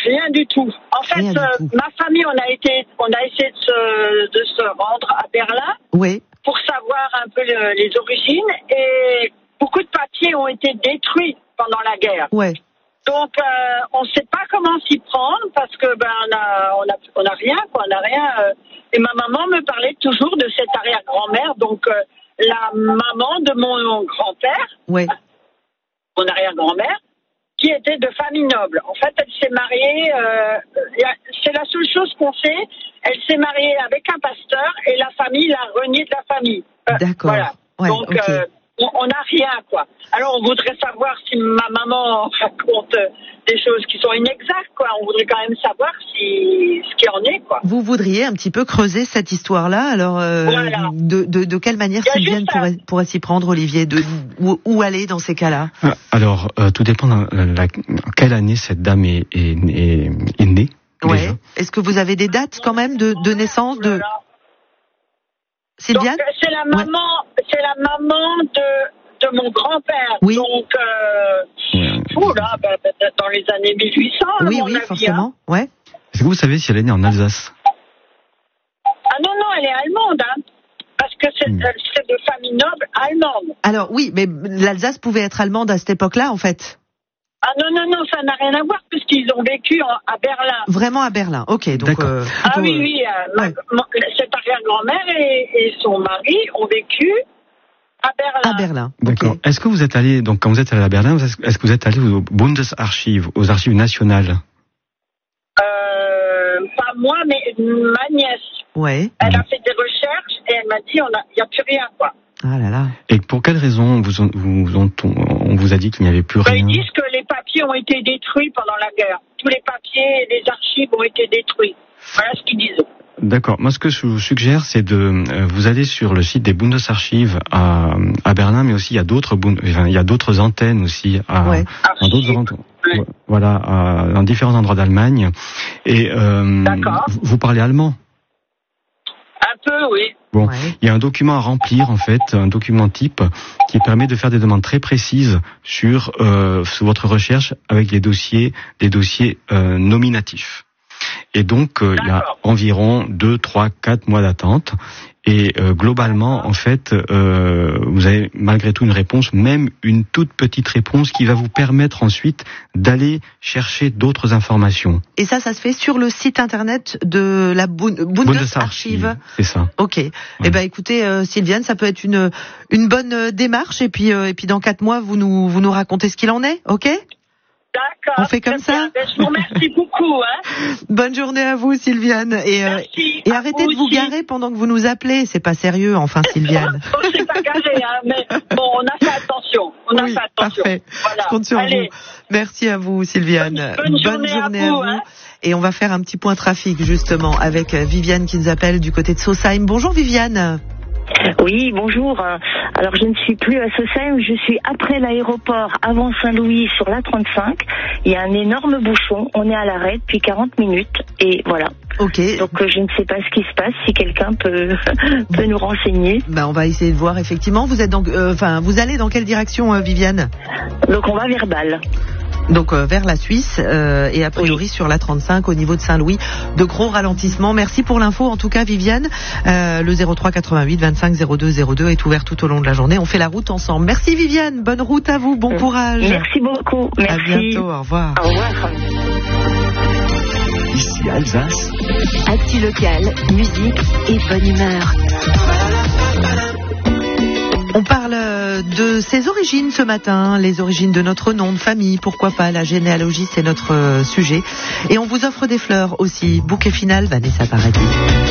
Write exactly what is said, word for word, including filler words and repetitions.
Rien du tout. En fait, euh, tout. ma famille, on a été, on a essayé de se, de se rendre à Berlin. Oui. Pour savoir un peu le, les origines, et beaucoup de papiers ont été détruits pendant la guerre. Ouais. Donc, euh, on ne sait pas comment s'y prendre parce que ben on a, on a, on a rien, quoi, on a rien. Euh, et ma maman me parlait toujours de cette arrière-grand-mère, donc euh, la maman de mon grand-père, ouais. mon arrière-grand-mère, qui était de famille noble. En fait, elle s'est mariée. Euh, c'est la seule chose qu'on sait. Elle s'est mariée avec un pasteur et la famille l'a reniée de la famille. Euh, D'accord. Voilà. Ouais, donc. Okay. Euh, on n'a rien, quoi. Alors, on voudrait savoir si ma maman raconte des choses qui sont inexactes, quoi. On voudrait quand même savoir si ce qui en est, quoi. Vous voudriez un petit peu creuser cette histoire-là. Alors, euh, voilà. de, de, de quelle manière Sylviane pourrait, pourrait s'y prendre, Olivier, de, où, où aller dans ces cas-là? Alors, euh, tout dépend de la, la, quelle année cette dame est, est, est, est née. Ouais. Est-ce que vous avez des dates, quand même, de, de naissance de... Sylviane? Donc, c'est la maman, ouais. c'est la maman de, de mon grand-père. Oui. Donc, euh, oh là, bah, dans les années mille huit cents. Oui, oui, avis, forcément. Hein. Ouais. Est-ce que vous savez si elle est née en Alsace? Ah non, non, elle est allemande, hein. Parce que c'est, mmh. c'est de famille noble allemande. Alors oui, mais l'Alsace pouvait être allemande à cette époque-là, en fait. Ah non, non, non, ça n'a rien à voir puisqu'ils ont vécu en, à Berlin. Vraiment à Berlin, ok. Donc, euh, ah oui, oui, euh, ouais. ma, ma, cette arrière-grand-mère et, et son mari ont vécu à Berlin. À Berlin, d'accord. Okay. Est-ce que vous êtes allé, donc quand vous êtes allé à Berlin, est-ce que vous êtes allé au Bundesarchiv, aux archives nationales? Euh, pas moi, mais ma nièce. Ouais. Elle a fait des recherches et elle m'a dit, il n'y a plus rien, quoi. Ah là là. Et pour quelle raison vous, vous, vous, on vous a dit qu'il n'y avait plus rien? Ils disent que les papiers ont été détruits pendant la guerre. Tous les papiers et les archives ont été détruits. Voilà ce qu'ils disent. D'accord. Moi, ce que je vous suggère, c'est de euh, vous allez sur le site des Bundesarchives à, à Berlin, mais aussi il y a d'autres, enfin, il y a d'autres antennes aussi à, ouais. à d'autres endroits. Ouais. Voilà, à, dans différents endroits d'Allemagne. Et euh, vous, vous parlez allemand? Un peu, oui. Bon, ouais. Il y a un document à remplir, en fait, un document type qui permet de faire des demandes très précises sur, euh, sur votre recherche avec les dossiers, des dossiers euh, nominatifs. Et donc, euh, il y a environ deux, trois, quatre mois d'attente. Et euh, globalement, en fait, euh, vous avez malgré tout une réponse, même une toute petite réponse qui va vous permettre ensuite d'aller chercher d'autres informations. Et ça, ça se fait sur le site internet de la Bund- Bundesarchiv. C'est ça. Ok. Ouais. Eh ben, écoutez, euh, Sylviane, ça peut être une une bonne démarche. Et puis, euh, et puis, dans quatre mois, vous nous vous nous racontez ce qu'il en est. Ok. D'accord. On fait comme ça. Bien. Je vous remercie beaucoup. Hein. Bonne journée à vous, Sylviane. Et, euh, et arrêtez de vous aussi. garer pendant que vous nous appelez. C'est pas sérieux, enfin, Sylviane. On s'est pas garé, hein, mais bon, on a fait attention. On a oui, fait attention. Parfait. Voilà. Je compte sur Allez. vous. Merci à vous, Sylviane. Bonne, bonne, bonne journée, journée à vous. À vous. Hein. Et on va faire un petit point trafic, justement, avec Viviane qui nous appelle du côté de Sausheim. Bonjour, Viviane. Oui, bonjour. Alors, je ne suis plus à Sausheim, je suis après l'aéroport, avant Saint-Louis, sur l'A trente-cinq. Il y a un énorme bouchon, on est à l'arrêt depuis quarante minutes, et voilà. Ok. Donc, je ne sais pas ce qui se passe, si quelqu'un peut peut nous renseigner. Ben, on va essayer de voir, effectivement. Vous êtes dans, euh, enfin, vous allez dans quelle direction, euh, Viviane? Donc, on va vers Bâle. Donc euh, vers la Suisse euh, et a priori oui. sur l'A trente-cinq au niveau de Saint-Louis, de gros ralentissements. Merci pour l'info en tout cas, Viviane. Euh, le zéro trois quatre-vingt-huit vingt-cinq zéro deux zéro deux est ouvert tout au long de la journée. On fait la route ensemble. Merci Viviane, bonne route à vous, bon courage. Merci beaucoup. Merci. À bientôt, au revoir. Au revoir. Ici Alsace. Actu local, musique et bonne humeur. On parle de ses origines ce matin, les origines de notre nom de famille, pourquoi pas, la généalogie c'est notre sujet. Et on vous offre des fleurs aussi. Bouquet final, Vanessa Paradis.